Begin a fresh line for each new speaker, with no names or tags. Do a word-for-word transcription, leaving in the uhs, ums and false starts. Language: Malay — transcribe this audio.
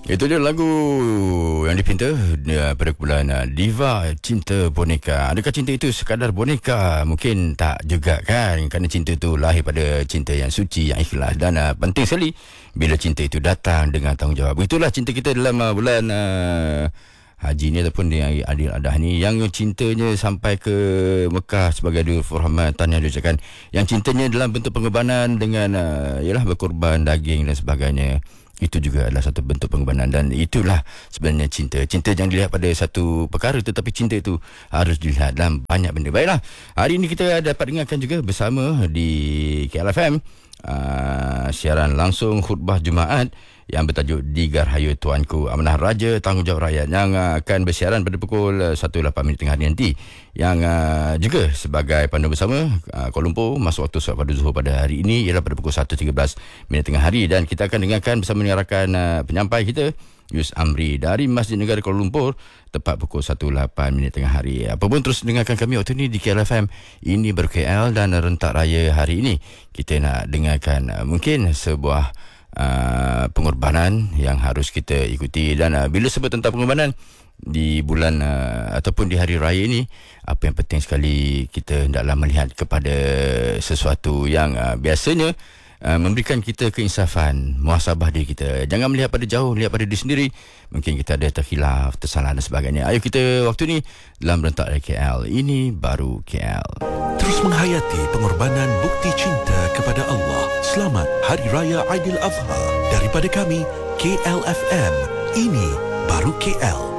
Itu dia lagu yang dipinta uh, pada kumpulan uh, Diva, Cinta Boneka. Adakah cinta itu sekadar boneka? Mungkin tak juga kan, kerana cinta itu lahir pada cinta yang suci, yang ikhlas. Dan uh, penting sekali bila cinta itu datang dengan tanggungjawab. Itulah cinta kita dalam uh, bulan uh, haji ni ataupun di Adil Adha ni, yang cintanya sampai ke Mekah sebagai dua perhormatan yang diucapkan, yang cintanya dalam bentuk pengorbanan dengan uh, yalah berkorban daging dan sebagainya. Itu juga adalah satu bentuk pengorbanan, dan itulah sebenarnya cinta. Cinta jangan dilihat pada satu perkara, tetapi cinta itu harus dilihat dalam banyak benda. Baiklah, hari ini kita dapat dengarkan juga bersama di K L F M uh, siaran langsung khutbah Jumaat yang bertajuk Digarhayu Tuanku, Amanah Raja Tanggungjawab Rakyat, yang uh, akan bersiaran pada pukul uh, satu lapan minit tengah hari nanti, yang uh, juga sebagai pandu bersama uh, Kuala Lumpur masuk waktu solat pada zuhur pada hari ini ialah pada pukul satu tiga belas minit tengah hari. Dan kita akan dengarkan bersama dengan rakan uh, penyampai kita Yus Amri dari Masjid Negara Kuala Lumpur tepat pukul satu lapan minit tengah hari. Apa pun terus dengarkan kami waktu ini di K L F M. Ini baru K L dan rentak raya hari ini. Kita nak dengarkan uh, mungkin sebuah Uh, pengorbanan yang harus kita ikuti. Dan uh, bila sebut tentang pengorbanan di bulan uh, ataupun di hari raya ini, apa yang penting sekali kita hendaklah melihat kepada sesuatu yang uh, biasanya uh, memberikan kita keinsafan, muhasabah diri kita. Jangan melihat pada jauh, lihat pada diri sendiri. Mungkin kita ada terkhilaf, tersalah dan sebagainya. Ayo kita waktu ni dalam rentak dari K L. Ini baru K L.
Terus menghayati pengorbanan bukti cinta kepada Allah. Selamat Hari Raya Aidil Adha daripada kami K L F M. Ini baru K L.